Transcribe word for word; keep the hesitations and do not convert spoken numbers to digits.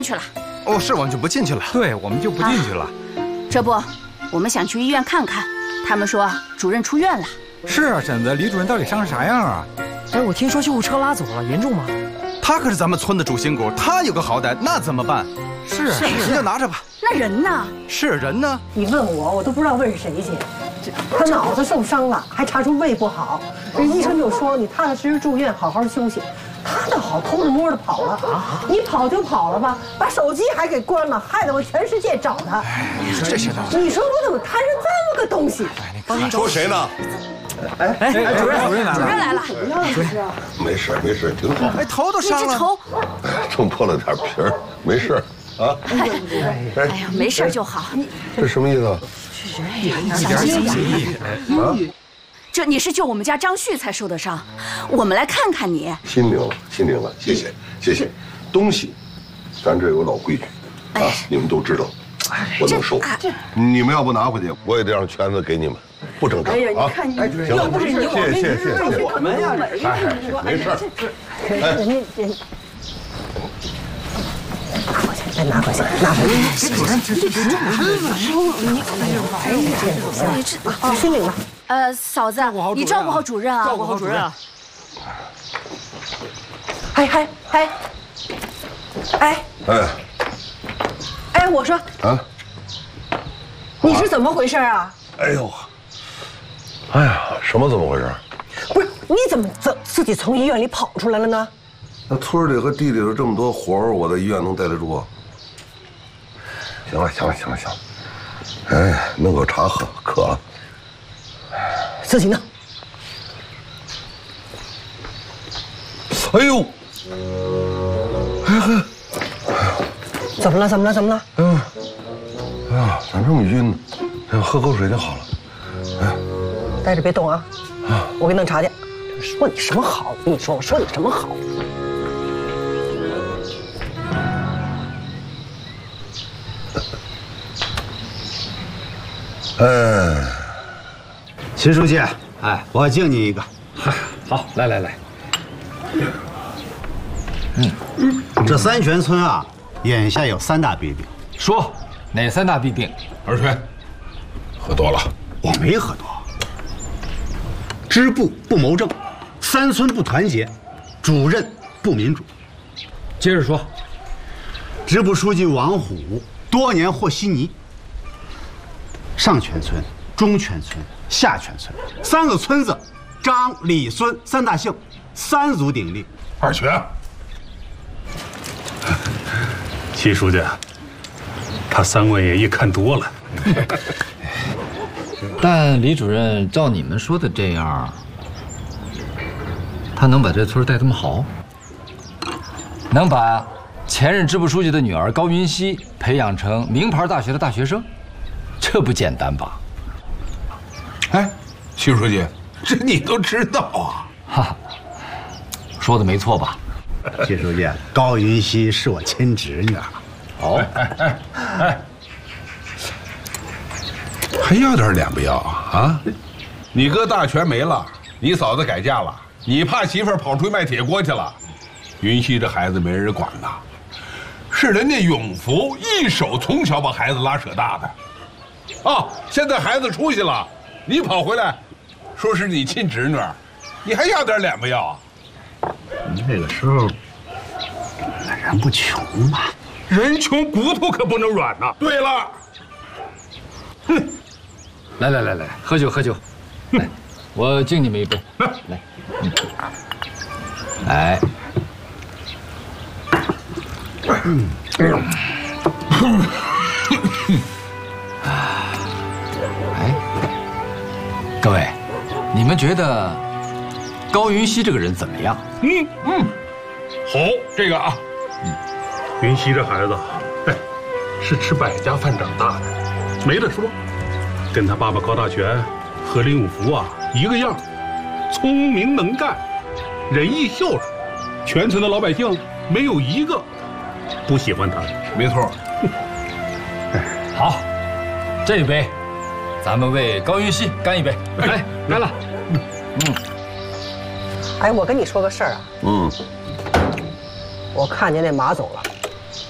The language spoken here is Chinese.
去了。 哦，是，我们就不进去了。 对，我们就不进去了。 这不，我们想去医院看看，他们说主任出院了。 是啊，婶子，李主任到底伤成啥样啊？ 哎，我听说救护车拉走了，严重吗？ 他可是咱们村的主心骨，他有个好歹，那怎么办？ 是啊， 你就拿着吧。 那人呢？ 是人呢？ 你问我，我都不知道问谁去。他脑子受伤了，还查出胃不好，这医生就说你踏踏实实住院，好好休息。他倒好，偷着摸着跑了啊！你跑就跑了吧，把手机还给关了，害得我全世界找他。 你说这些道理， 你说我怎么摊上这么个东西？ 说谁呢？ 哎哎，主任主任来了， 主任来了。 没事没事，挺好。 哎，头都你伤了， 这头， 蹭破了点皮儿，没事啊。 哎呀，没事就好。 这什么意思？ 小心点啊！这你是救我们家张旭才受的伤，我们来看看你。 心领了，心领了，谢谢谢谢。东西，咱这有老规矩啊，你们都知道，我能收。你们要不拿回去，我也得让全子给你们，不争吵啊。哎呀，你看你，行了，谢谢谢谢谢谢。我们呀，哎，没事。哎，人家人。拿回去，再拿回去，拿回去。 主任，这这这这你这啊，心领了。 呃，嫂子，你照顾好主任啊， 照顾好主任啊。 哎哎哎，哎哎哎，我说啊， 你是怎么回事啊？ 哎呦，哎呀，什么怎么回事？ 不是，你怎么自自己从医院里跑出来了呢？ 那村里和地里头这么多活儿，我在医院能待得住啊？行了行了行了行了，哎，弄口茶喝，渴了。 自己弄。 哎呦，哎呵， 怎么了？怎么了？怎么了？ 嗯，哎呀，咋这么晕呢？哎呀，喝口水就好了。哎， 待着别动啊！啊，我给你弄茶去。说你什么好？我跟你说，我说你什么好？ 哎， 秦书记，哎，我敬你一个。 好，来来来。 嗯，这三泉村啊，眼下有三大弊病。 说哪三大弊病？ 二全，喝多了。 我没喝多。支部不谋政，三村不团结，主任不民主。 接着说。 支部书记王虎多年和稀泥。上泉村、中泉村、下泉村三个村子，张、李、孙三大姓，三足鼎立。 二全， 齐书记，他《三国演义》看多了。 但李主任照你们说的这样，他能把这村带这么好？能把前任支部书记的女儿高云熙培养成名牌大学的大学生？这不简单吧？ 哎，徐书记，这你都知道啊？ 哈，说的没错吧？ 齐书记，高云熙是我亲侄女。 哦， 哎哎哎，还要点脸不要啊？啊，你哥大权没了，你嫂子改嫁了，你怕媳妇儿跑出去卖铁锅去了？云熙这孩子没人管呐，是人家永福一手从小把孩子拉扯大的。啊！现在孩子出息了，你跑回来，说是你亲侄女，你还要点脸不要啊？ 你这个时候，人不穷嘛， 人穷骨头可不能软呐。 对了， 哼！来来来来，喝酒喝酒，来，我敬你们一杯，来，嗯，来，嗯，哎，各位，你们觉得高云熙这个人怎么样？ 嗯嗯，好，这个啊，嗯，云熙这孩子，哎，是吃百家饭长大的，没得说，跟他爸爸高大全和林永福啊一个样，聪明能干，仁义孝顺，全村的老百姓没有一个不喜欢他的。 没错。 好，这杯，咱们为高云熙干一杯！来，来了。嗯。 哎，我跟你说个事儿啊。 嗯。 我看见那马走了。